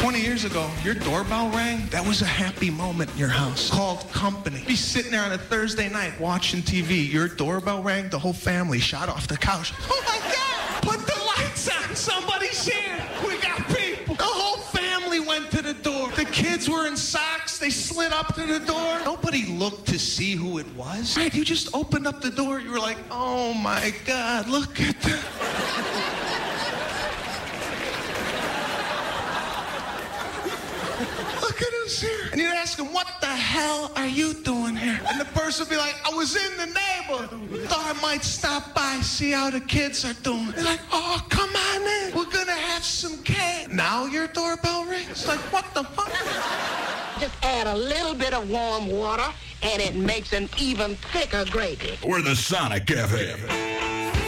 20 years ago, your doorbell rang. That was a happy moment in your house. Called company. Be sitting there on a Thursday night watching TV. Your doorbell rang. The whole family shot off the couch. Oh my God! Put the lights on. Somebody's here. We got people. The whole family went to the door. The kids were in socks. They slid up to the door. Nobody looked to see who it was. Right? You just opened up the door. You were like, oh my God, look at that. Look at us here. And you'd ask him, what the hell are you doing here? And the person would be like, I was in the neighborhood. Thought I might stop by, see how the kids are doing. They're like, oh, come on in. We're going to have some cake. Now your doorbell rings? Like, what the fuck? Just add a little bit of warm water, and it makes an even thicker gravy. We're the Sonic Cafe.